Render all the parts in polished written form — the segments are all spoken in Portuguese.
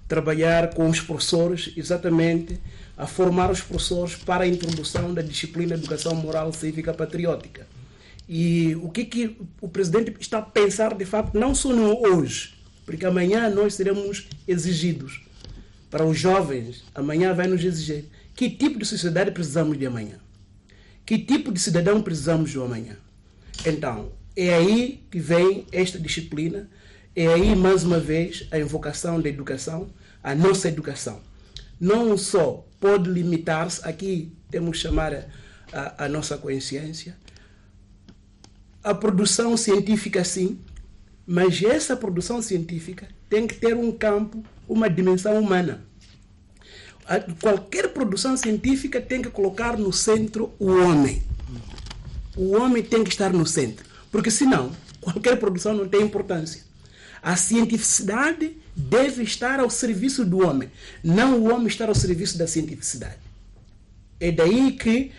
trabalhar com os professores, exatamente a formar os professores para a introdução da disciplina de educação moral, cívica, patriótica. E o que o presidente está a pensar, de facto, não só no hoje, porque amanhã nós seremos exigidos. Para os jovens, amanhã vai nos exigir. Que tipo de sociedade precisamos de amanhã? Que tipo de cidadão precisamos de amanhã? Então, é aí que vem esta disciplina, é aí, mais uma vez, a invocação da educação, a nossa educação. Não só pode limitar-se, aqui temos que chamar a nossa consciência, a produção científica sim, mas essa produção científica tem que ter um campo, uma dimensão humana. Qualquer produção científica tem que colocar no centro o homem. O homem tem que estar no centro, porque senão qualquer produção não tem importância. A cientificidade deve estar ao serviço do homem, não o homem estar ao serviço da cientificidade. É daí que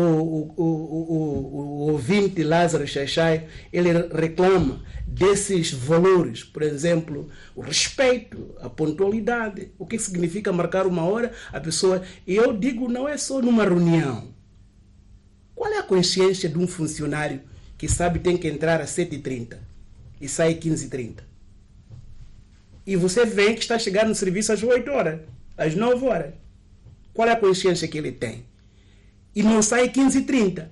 o ouvinte Lázaro Xaxai, ele reclama desses valores, por exemplo, o respeito, a pontualidade, o que significa marcar uma hora, a pessoa, e eu digo, não é só numa reunião. Qual é a consciência de um funcionário que sabe que tem que entrar às 7h30 e sai às 15h30? E você vê que está chegando no serviço às 8 horas, às 9 horas. Qual é a consciência que ele tem? E não sai 15h30.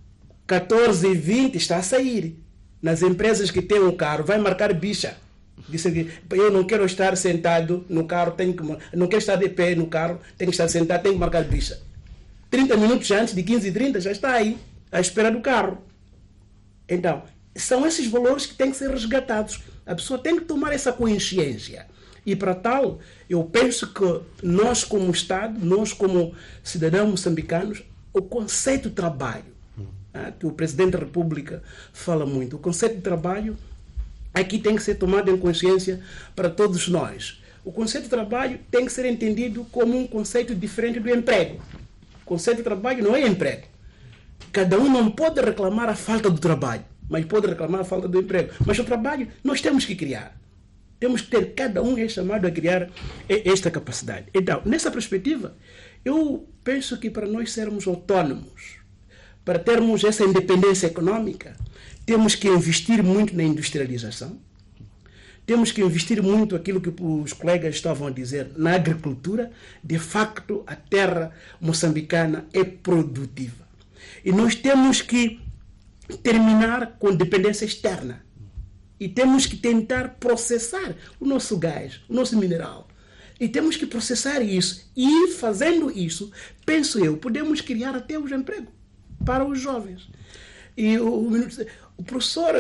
14h20 está a sair. Nas empresas que têm um carro, vai marcar bicha. Diz que eu não quero estar sentado no carro, não quero estar de pé no carro, tenho que estar sentado, tenho que marcar bicha. 30 minutos antes de 15h30 já está aí, à espera do carro. Então, são esses valores que têm que ser resgatados. A pessoa tem que tomar essa consciência. E para tal, eu penso que nós como Estado, nós como cidadãos moçambicanos, o conceito de trabalho, que o Presidente da República fala muito, o conceito de trabalho aqui tem que ser tomado em consciência para todos nós. O conceito de trabalho tem que ser entendido como um conceito diferente do emprego. O conceito de trabalho não é emprego. Cada um não pode reclamar a falta do trabalho, mas pode reclamar a falta do emprego. Mas o trabalho nós temos que criar. Temos que ter, cada um é chamado a criar esta capacidade. Então, nessa perspectiva, eu penso que para nós sermos autônomos, para termos essa independência econômica, temos que investir muito na industrialização, temos que investir muito aquilo que os colegas estavam a dizer, na agricultura. De facto, a terra moçambicana é produtiva. E nós temos que terminar com dependência externa. E temos que tentar processar o nosso gás, o nosso mineral. E temos que processar isso. E fazendo isso, penso eu, podemos criar até os empregos para os jovens. E o professor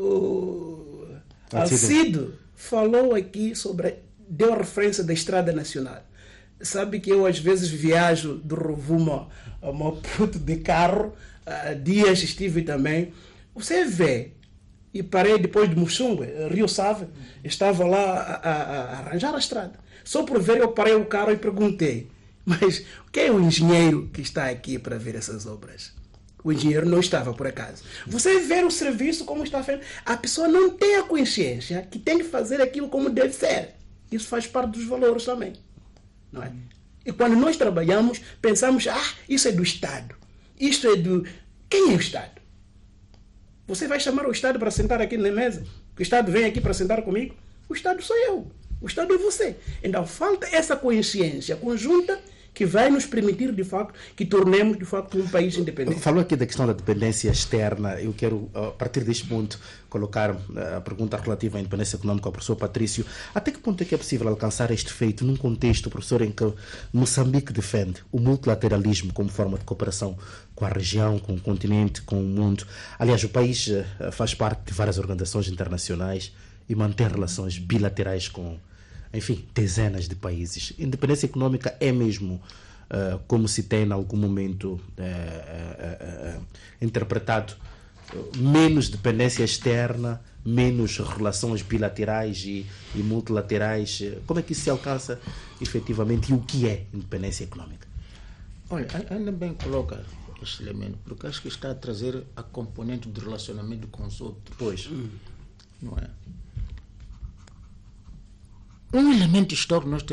Alcido falou aqui deu a referência da Estrada Nacional. Sabe que eu às vezes viajo do Rovuma a Maputo de carro, dias estive também. Você vê, e parei depois de Muxungue, Rio Save, estava lá a arranjar a estrada. Só por ver eu parei o carro e perguntei, mas quem é o engenheiro que está aqui para ver essas obras? O engenheiro não estava por acaso. Você vê o serviço como está feito. A pessoa não tem a consciência que tem que fazer aquilo como deve ser. Isso faz parte dos valores também. Não é? E quando nós trabalhamos, pensamos, isso é do Estado. Isto é do... Quem é o Estado? Você vai chamar o Estado para sentar aqui na mesa? O Estado vem aqui para sentar comigo? O Estado sou eu. O Estado é você. Então falta essa consciência conjunta que vai nos permitir, de facto, que tornemos, de facto, um país independente. Falou aqui da questão da dependência externa. Eu quero, a partir deste ponto, colocar a pergunta relativa à independência econômica ao professor Patrício. Até que ponto é que é possível alcançar este feito num contexto, professor, em que Moçambique defende o multilateralismo como forma de cooperação com a região, com o continente, com o mundo? Aliás, o país faz parte de várias organizações internacionais e mantém relações bilaterais com, enfim, dezenas de países. Independência econômica é mesmo, como se tem em algum momento interpretado, menos dependência externa, menos relações bilaterais e multilaterais. Como é que isso se alcança efetivamente e o que é independência econômica? Olha, ainda bem coloca este elemento, porque acho que está a trazer a componente do relacionamento com os outros. Pois. Não é? Um elemento histórico nós temos